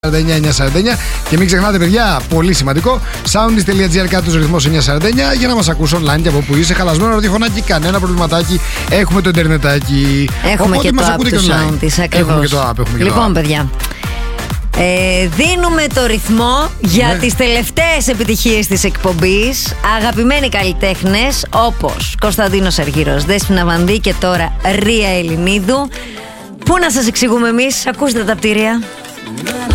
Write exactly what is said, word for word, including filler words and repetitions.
σαράντα εννιά εννιακόσια σαράντα εννιά. Και μην ξεχνάτε, παιδιά, πολύ σημαντικό, soundist τελεία gr κάτω ρυθμός εννιακόσια σαράντα εννιά για να μας ακούς online και από που είσαι. Χαλασμένο ραδιοφωνάκι, κανένα προβληματάκι. Έχουμε το ιντερνετάκι. Έχουμε Οπότε και μας το ακούτε app και του online. Soundist, ακριβώς. Έχουμε και το app. Έχουμε και λοιπόν, το app. παιδιά, ε, δίνουμε το ρυθμό για ναι. τις τελευταίες επιτυχίες της εκπομπής. Αγαπημένοι καλλιτέχνες όπως Κωνσταντίνος Αργύρος, Δέσποινα Βανδύ και τώρα Ρία Ελληνίδου. Πού να σας εξηγούμε εμείς, ακούστε τα πτήρια.